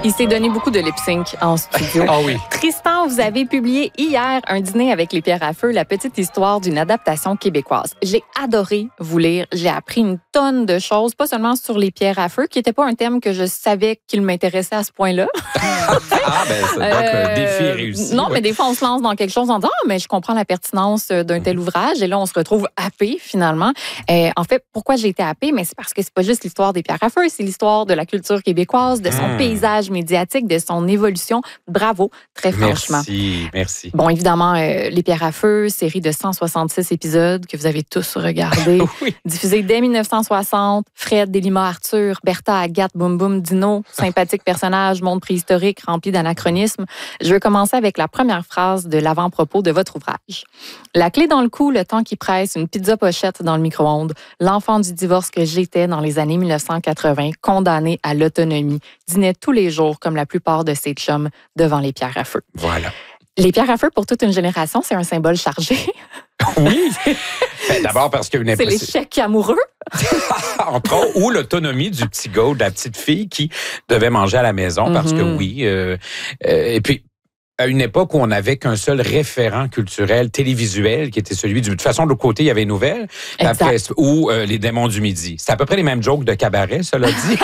Il s'est donné beaucoup de lip-sync en studio. Ah oui. Tristan, vous avez publié hier Un dîner avec les pierres à feu, la petite histoire d'une adaptation québécoise. J'ai adoré vous lire. J'ai appris une tonne de choses, pas seulement sur les pierres à feu, qui n'était pas un thème que je savais qu'il m'intéressait à ce point-là. Donc le défi est réussi. Non, mais des fois, on se lance dans quelque chose en disant « Ah, mais je comprends la pertinence d'un tel ouvrage. » Et là, on se retrouve happé, finalement. En fait, pourquoi j'ai été happé? Mais c'est parce que c'est pas juste l'histoire des pierres à feu, c'est l'histoire de la culture québécoise, de son paysage médiatique, de son évolution. Bravo, très franchement. Merci. Bon, évidemment, Les pierres à feu, série de 166 épisodes que vous avez tous regardés. Oui. Diffusée dès 1960. Fred, Délima, Arthur, Bertha, Agathe, Boum Boum, Dino. Sympathique personnage, monde préhistorique rempli d'anachronismes. Je veux commencer avec la première phrase de l'avant-propos de votre ouvrage. La clé dans le cou, le temps qui presse, une pizza pochette dans le micro-ondes. L'enfant du divorce que j'étais dans les années 1980, condamné à l'autonomie, dînait tous les jours, comme la plupart de ses chums, devant les pierres à feu. Voilà. Les pierres à feu, pour toute une génération, c'est un symbole chargé. Oui. D'abord parce qu'il y a une C'est l'échec amoureux. Entre autres, ou l'autonomie du petit gars ou de la petite fille qui devait manger à la maison parce que oui. Et puis, à une époque où on n'avait qu'un seul référent culturel télévisuel qui était celui du... De toute façon, de l'autre côté, il y avait Nouvelles, après, ou Les Démons du Midi. C'est à peu près les mêmes jokes de cabaret, cela dit.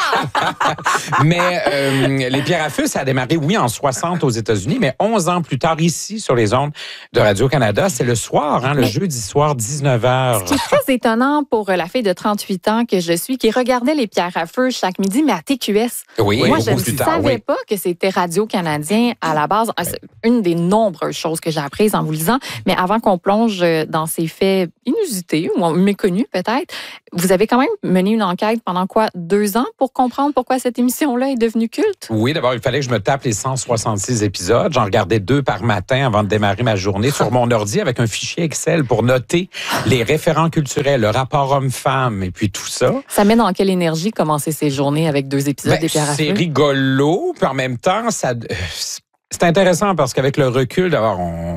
Mais Les pierres à feu, ça a démarré, oui, en 60 aux États-Unis, mais 11 ans plus tard, ici, sur les ondes de Radio-Canada, c'est le soir, le jeudi soir, 19h. Ce qui est très étonnant pour la fille de 38 ans que je suis, qui regardait Les pierres à feu chaque midi, mais à TQS. Oui, moi, je ne savais pas que c'était Radio-Canadien à la base. C'est une des nombreuses choses que j'ai apprises en vous lisant. Mais avant qu'on plonge dans ces faits inusités ou méconnus peut-être, vous avez quand même mené une enquête pendant 2 ans pour comprendre pourquoi cette émission-là est devenue culte? Oui, d'abord, il fallait que je me tape les 166 épisodes. J'en regardais 2 par matin avant de démarrer ma journée sur mon ordi avec un fichier Excel pour noter les référents culturels, le rapport homme-femme et puis tout ça. Ça met dans quelle énergie commencer ces journées avec 2 épisodes des pierres à feu? C'est rigolo, puis en même temps, c'est intéressant parce qu'avec le recul, d'abord,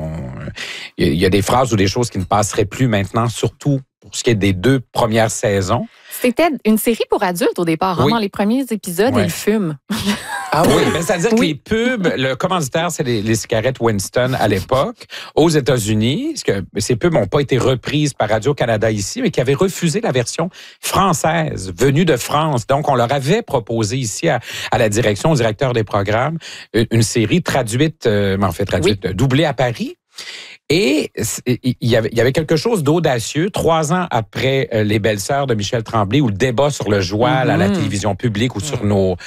il y a des phrases ou des choses qui ne passeraient plus maintenant, surtout pour ce qui est des 2 premières saisons. C'était une série pour adultes au départ. Oui. Dans les premiers épisodes, ils fument. Ah oui, mais c'est-à-dire que les pubs, le commanditaire, c'est les cigarettes Winston à l'époque. Aux États-Unis, parce que ces pubs n'ont pas été reprises par Radio-Canada ici, mais qui avaient refusé la version française, venue de France. Donc, on leur avait proposé ici à la direction, au directeur des programmes, une série traduite, doublée à Paris. Et il y avait quelque chose d'audacieux 3 ans après Les Belles-Sœurs de Michel Tremblay, où le débat sur le joual à la télévision publique ou sur dans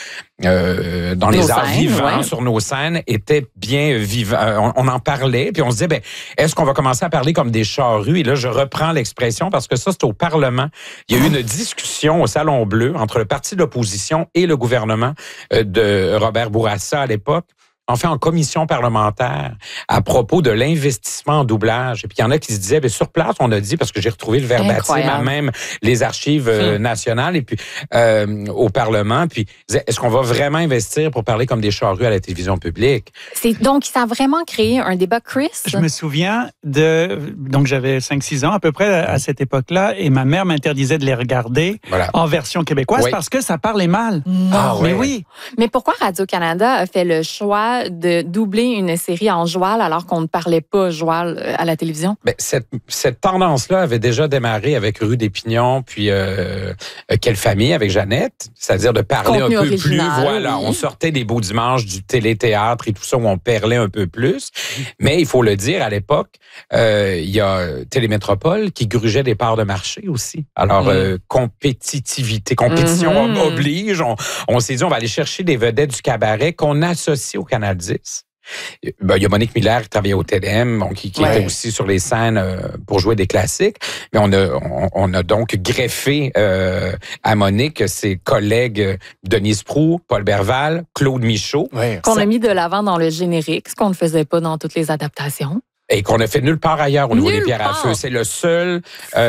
les arts vivants, sur nos scènes, était bien vivant. On en parlait, puis on se disait, est-ce qu'on va commencer à parler comme des charrues? Et là, je reprends l'expression parce que ça, c'est au Parlement. Il y a eu une discussion au Salon Bleu entre le parti d'opposition et le gouvernement de Robert Bourassa à l'époque. En fait, en commission parlementaire, à propos de l'investissement en doublage. Et puis, il y en a qui se disaient, sur place, on a dit, parce que j'ai retrouvé le verbatim à même les archives nationales, et puis au Parlement, puis est-ce qu'on va vraiment investir pour parler comme des charrues à la télévision publique? Donc, ça a vraiment créé un débat, Chris? Je me souviens donc j'avais 5-6 ans à peu près à cette époque-là, et ma mère m'interdisait de les regarder en version québécoise parce que ça parlait mal. Non. Mais oui. Mais pourquoi Radio-Canada a fait le choix de doubler une série en joual alors qu'on ne parlait pas joual à la télévision? Cette tendance-là avait déjà démarré avec Rue des Pignons, puis Quelle famille avec Jeannette, c'est-à-dire de parler Contenu un peu original, plus. Voilà, on sortait des beaux dimanches du téléthéâtre et tout ça où on perlait un peu plus. Mais il faut le dire, à l'époque, il y a Télémétropole qui grugeait des parts de marché aussi. Alors, compétition oblige. On s'est dit, on va aller chercher des vedettes du cabaret qu'on associe au Canal 10. Il y a Monique Miller qui travaillait au TDM, qui était aussi sur les scènes pour jouer des classiques. Mais on a donc greffé à Monique ses collègues Denise Proulx, Paul Berval, Claude Michaud. Qu'on a mis de l'avant dans le générique, ce qu'on ne faisait pas dans toutes les adaptations. Et qu'on a fait nulle part ailleurs au niveau des pierres à feu. C'est la seule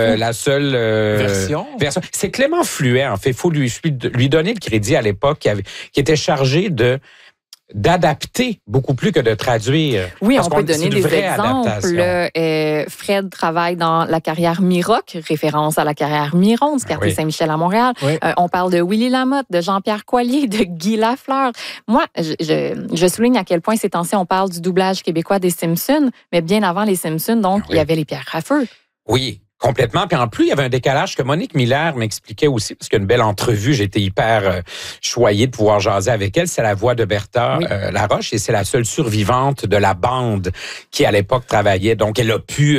version. C'est Clément Fluet, en fait. Il faut lui donner le crédit à l'époque, qui était chargé de d'adapter beaucoup plus que de traduire. Oui, on peut donner des exemples. Fred travaille dans la carrière Miroc, référence à la carrière Miron du quartier Saint-Michel à Montréal. Oui. On parle de Willy Lamotte, de Jean-Pierre Coallier, de Guy Lafleur. Moi, je souligne à quel point ces temps-ci, on parle du doublage québécois des Simpsons, mais bien avant les Simpsons, donc, il y avait les Pierres à feu. Oui. Complètement. Puis en plus, il y avait un décalage que Monique Miller m'expliquait aussi, parce qu'il y a une belle entrevue. J'étais hyper choyé de pouvoir jaser avec elle. C'est la voix de Bertha Laroche et c'est la seule survivante de la bande qui, à l'époque, travaillait. Donc, elle a pu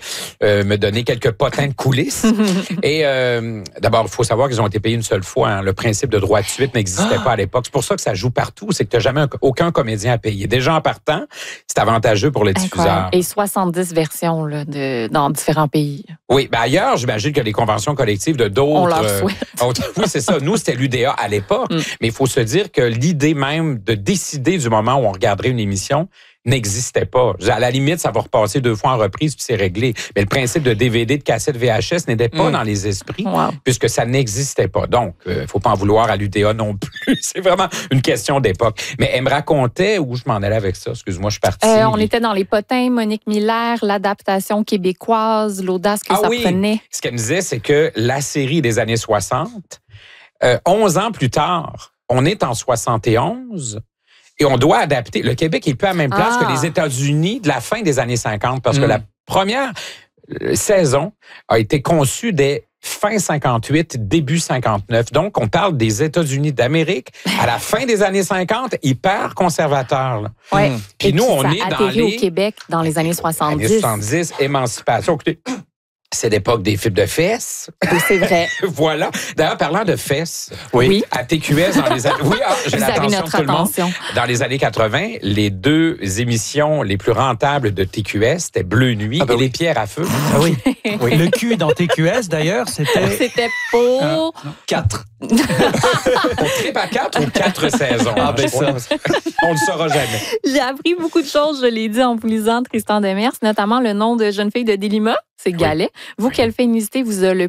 me donner quelques potins de coulisses. Et d'abord, il faut savoir qu'ils ont été payés une seule fois. Hein. Le principe de droit de suite n'existait pas à l'époque. C'est pour ça que ça joue partout. C'est que tu n'as jamais aucun comédien à payer. Déjà en partant, c'est avantageux pour les diffuseurs. Et 70 versions là, dans différents pays. Oui, ben ailleurs, j'imagine qu'il y a des conventions collectives de d'autres. On leur souhaite. Oui, c'est ça. Nous, c'était l'UDA à l'époque. Mais il faut se dire que l'idée même de décider du moment où on regarderait une émission n'existait pas. À la limite, ça va repasser 2 fois en reprise puis c'est réglé. Mais le principe de DVD, de cassette VHS n'était pas dans les esprits puisque ça n'existait pas. Donc, faut pas en vouloir à l'UDA non plus. C'est vraiment une question d'époque. Mais elle me racontait où je m'en allais avec ça. Excuse-moi, je suis partie. On était dans les potins, Monique Miller, l'adaptation québécoise, l'audace que ça prenait. Ce qu'elle me disait, c'est que la série des années 60, 11 ans plus tard, on est en 71. Et on doit adapter. Le Québec est plus à la même place que les États-Unis de la fin des années 50 parce que la première saison a été conçue dès fin 58, début 59. Donc, on parle des États-Unis d'Amérique à la fin des années 50, hyper conservateurs. Oui. Puis nous, on est dans au Québec dans les années 70. Années 70, émancipation. Écoutez, c'est l'époque des films de fesses. Oui, c'est vrai. Voilà. D'ailleurs, parlant de fesses, à TQS, dans les années... Oui, j'ai l'attention de tout le monde. Dans les années 80, les 2 émissions les plus rentables de TQS, c'était Bleu Nuit et Les Pierres à feu. Ah oui. Le cul dans TQS, d'ailleurs, c'était... C'était pour... 4. On tripe à 4 ou 4 saisons? Ah, ben ça. On ne saura jamais. J'ai appris beaucoup de choses, je l'ai dit en vous lisant Tristan Demers, notamment le nom de jeune fille de Delima, c'est Galet. Vous, quelle féminité vous a le